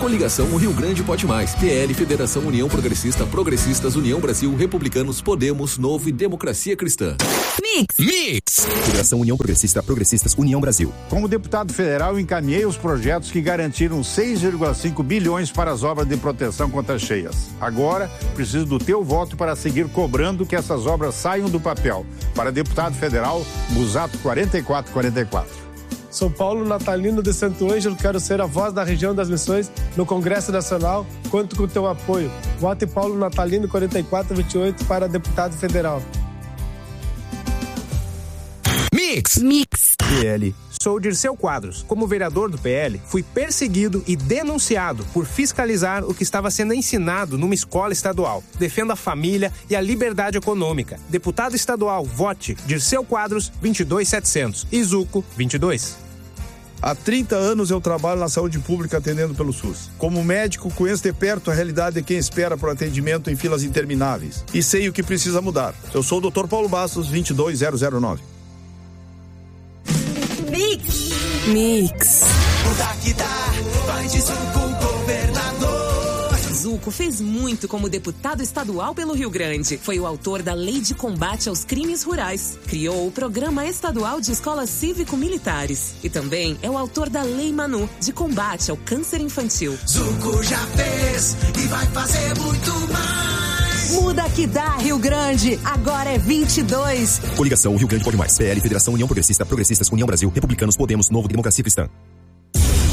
Coligação O Rio Grande Pode Mais. PL, Federação União Progressista, Progressistas, União Brasil, Republicanos, Podemos, Novo e Democracia Cristã. Mix. Federação União Progressista, Progressistas, União Brasil. Como deputado federal, encaminhei os projetos que garantiram 6,5 bilhões para as obras de proteção contra cheias. Agora, preciso do teu voto para seguir cobrando que essas obras saiam do papel. Para deputado federal, Busato 4444. Sou Paulo Natalino de Santo Ângelo, quero ser a voz da região das Missões no Congresso Nacional. Conto com o teu apoio. Vote Paulo Natalino 4428 para deputado federal. Mix. PL. Sou Dirceu Quadros. Como vereador do PL, fui perseguido e denunciado por fiscalizar o que estava sendo ensinado numa escola estadual. Defendo a família e a liberdade econômica. Deputado estadual, vote Dirceu Quadros 22700. Izuco 22. Há 30 anos eu trabalho na saúde pública atendendo pelo SUS. Como médico, conheço de perto a realidade de quem espera por atendimento em filas intermináveis. E sei o que precisa mudar. Eu sou o Dr. Paulo Bastos, 22009. Mix. Muda que dá, vai de Zuco, governador. Zuco fez muito como deputado estadual pelo Rio Grande. Foi o autor da Lei de Combate aos Crimes Rurais. Criou o Programa Estadual de Escolas Cívico-Militares. E também é o autor da Lei Manu, de combate ao câncer infantil. Zuco já fez e vai fazer muito mais. Muda que dá, Rio Grande. Agora é 22. Coligação O Rio Grande Pode Mais. PL, Federação União Progressista, Progressistas, União Brasil, Republicanos, Podemos, Novo e Democracia Cristã.